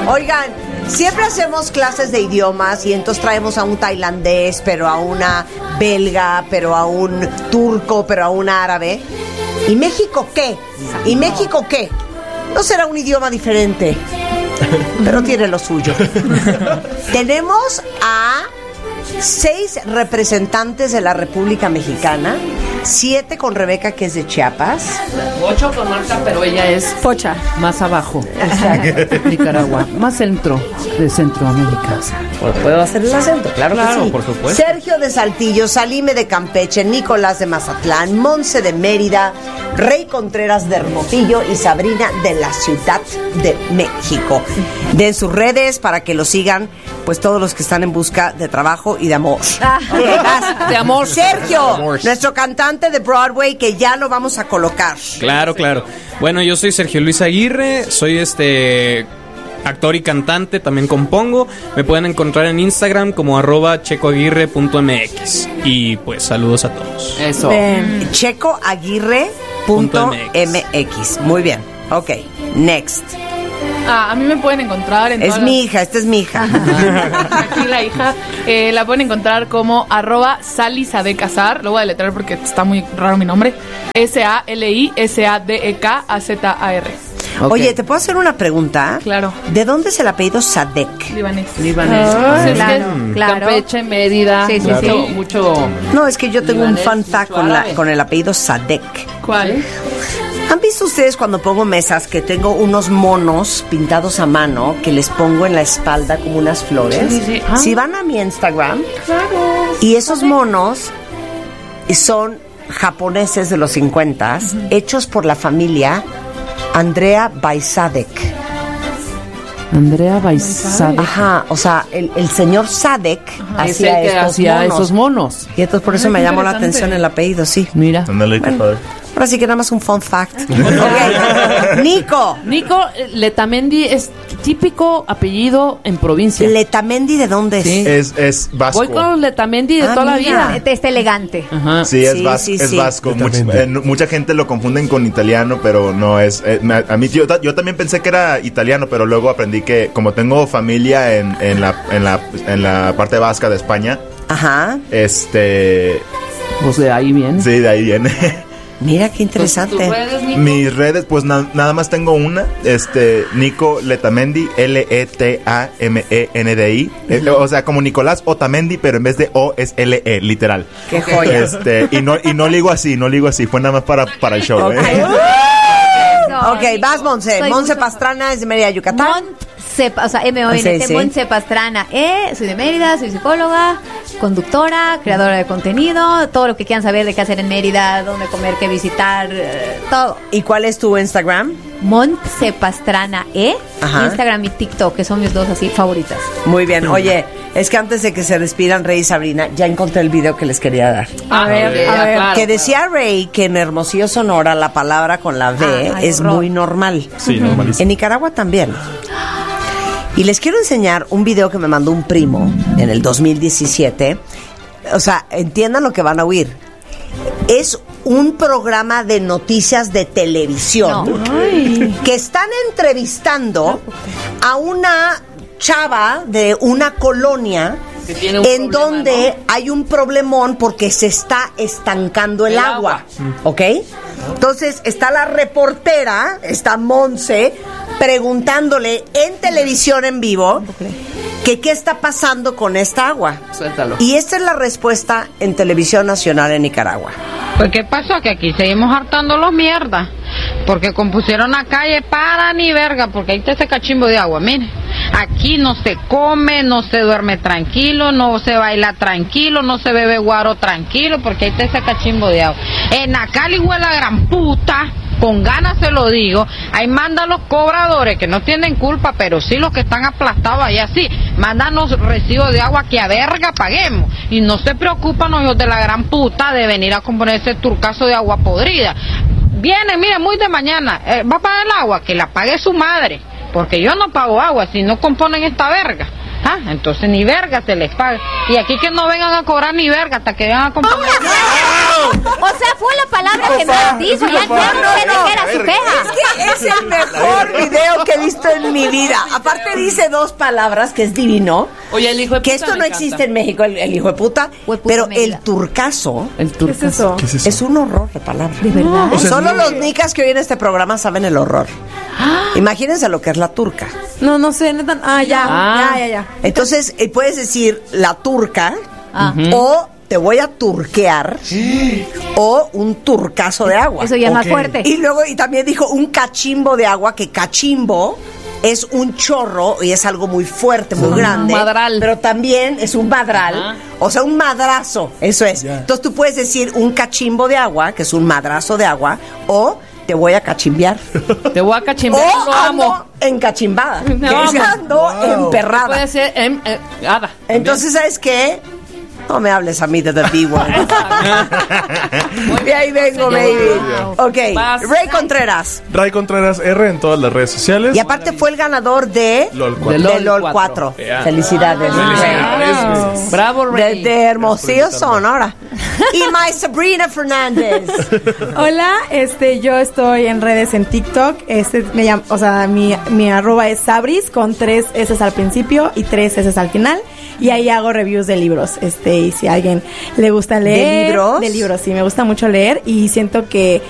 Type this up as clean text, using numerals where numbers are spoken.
Oigan, siempre hacemos clases de idiomas y entonces traemos a un tailandés, pero a una belga, pero a un turco, pero a un árabe. ¿Y México qué? ¿Y México qué? ¿No será un idioma diferente? Pero tiene lo suyo. Tenemos a 6 representantes de la República Mexicana, 7 con Rebeca, que es de Chiapas, 8 con Marta, pero ella es Pocha, más abajo. Nicaragua, más centro de Centroamérica. ¿puedo hacer el acento? Claro que sí. Por supuesto. Sergio de Saltillo, Salime de Campeche, Nicolás de Mazatlán, Monse de Mérida, Rey Contreras de Hermosillo y Sabrina de la Ciudad de México. Den sus redes para que lo sigan, pues todos los que están en busca de trabajo y de amor. Okay, vas. De amor. Sergio, Amor. nuestro cantante de Broadway, que ya lo vamos a colocar. Claro. Bueno, yo soy Sergio Luis Aguirre, soy actor y cantante, también compongo. Me pueden encontrar en Instagram como @checoaguirre.mx. Y pues saludos a todos. Eso. checoaguirre.mx. Muy bien. Ok, next. a mí me pueden encontrar en Es mi hija, esta es mi hija. Aquí la hija. La pueden encontrar como @SaliSadekazar. Lo voy a deletrear porque está muy raro mi nombre. SaliSadekazar. Okay. Oye, ¿te puedo hacer una pregunta? Claro. ¿De dónde es el apellido Sadek? Libanés. Libanés. Claro. Campeche, Mérida. Sí, mucho. No, es que yo tengo Libanés, un fun fact mucho árabe. con el apellido Sadek. ¿Cuál? ¿Han visto ustedes cuando pongo mesas que tengo unos monos pintados a mano que les pongo en la espalda como unas flores? Sí. Si van a mi Instagram, y esos monos son japoneses de los 50s, hechos por la familia Andrea Baisadek. Andrea Baisadek. Ajá, o sea, el señor Sadek Es el que hacía esos monos. Y entonces por eso me llamó la atención el apellido, sí. Mira. Ándale, qué padre. Ahora sí que nada más un fun fact. Ok, Nico. Nico Letamendi es típico apellido en provincia. ¿Letamendi de dónde es? Sí. Es vasco. Voy con los Letamendi de toda la mira. vida. Está elegante. Ajá. Sí, es, Sí, vasco, sí, es sí. vasco. Totalmente. Mucha gente lo confunden con italiano, pero no es. A mí yo también pensé que era italiano, pero luego aprendí que como tengo familia en la parte vasca de España, Ajá. Pues de ahí viene. sí, de ahí viene. Mira qué interesante. ¿Tus redes, Nico? Mis redes, pues nada más tengo una, Nico Letamendi, Letamendi, o sea, como Nicolás Otamendi, pero en vez de O es LE, literal. Qué joya. Y no ligo así, fue nada más para el show, Ok. Ok, vas, Monse. Soy Monse mucho- Pastrana es de Mérida, Yucatán. O sea, M-O-N-T, Sí, sí. Montse Pastrana. Soy de Mérida, soy psicóloga, conductora, creadora de contenido, todo lo que quieran saber de qué hacer en Mérida, dónde comer, qué visitar, todo. ¿Y cuál es tu Instagram? Montse Pastrana, Ajá. Instagram y TikTok, que son mis dos así favoritas. Muy bien. Oye, es que antes de que se despidan Rey y Sabrina, ya encontré el video que les quería dar. A ver. Claro, Que decía Rey que en Hermosillo, Sonora, la palabra con la V Ay, es horror. muy normal. Sí, normalísimo. En Nicaragua también. Y les quiero enseñar un video que me mandó un primo en el 2017. O sea, entiendan lo que van a oír. Es un programa de noticias de televisión que están entrevistando a una chava de una colonia Que tiene un en problema, donde hay un problemón porque se está estancando el agua. ¿Ok? Entonces está la reportera, está Monse, preguntándole en televisión en vivo que qué está pasando con esta agua. Suéltalo. Y esta es la respuesta en televisión nacional en Nicaragua. Pues qué pasó, que aquí seguimos hartando los mierdas, porque compusieron la calle para ni verga, porque ahí está ese cachimbo de agua, mire. Aquí no se come, no se duerme tranquilo, no se baila tranquilo, no se bebe guaro tranquilo, porque ahí está ese cachimbo de agua. En la Cali huele la gran puta, con ganas se lo digo, ahí mandan los cobradores que no tienen culpa, pero sí los que están aplastados allá sí, mandan los recibos de agua que a verga paguemos, y no se preocupan los hijos de la gran puta de venir a componer ese turcazo de agua podrida. Viene, mire, muy de mañana, va a pagar el agua, que la pague su madre, porque yo no pago agua si no componen esta verga. Entonces ni verga se les paga. Y aquí que no vengan a cobrar ni verga hasta que vengan a componer. O sea, fue la palabra que más dijo, ya no sé de qué era su queja. Es que es el mejor video que he visto en en mi vida. Aparte dice 2 palabras que es divino. Oye, el hijo de puta Que esto me no encanta. existe en México, el hijo de puta. Hueputa Pero Mérida. el turcaso El ¿Qué es eso? ¿Qué es eso? es un horror de palabra. ¿De verdad? O sea, Solo es los nicas que oyen este programa saben el horror. Imagínense lo que es la turca. No sé, neta. Ya. Entonces, puedes decir la turca Ah. o te voy a turquear o un turcazo de agua. Eso ya es más Ok. fuerte. Y luego, y también dijo un cachimbo de agua, que cachimbo es un chorro y es algo muy fuerte, muy grande. madral. Pero también es un madral, Ajá. o sea, un madrazo, eso es. Ya. Entonces tú puedes decir un cachimbo de agua, que es un madrazo de agua, o te voy a cachimbear. Te voy a cachimbear, O lo amo. ando encachimbada. No, Que es amo. ando emperrada. Puede ser hada. Entonces, ¿sabes qué? No me hables a mí de The B-Word. De ahí vengo, baby. Ok, Vas. Ray Contreras. Ray Contreras R en todas las redes sociales. Y aparte fue el ganador de LOL De 4. LOL de LOL 4. 4. Yeah. Felicidades. Felicidades. Bravo, Rey. De Hermosillo, Sonora. Y my Sabrina Fernández. Hola, yo estoy en redes en TikTok. Me llamo, o sea, mi arroba es Sabris con 3 S al principio y 3 S al final. Y ahí hago reviews de libros. Y si a alguien le gusta leer. ¿De libros? De libros, sí, me gusta mucho leer. Y siento que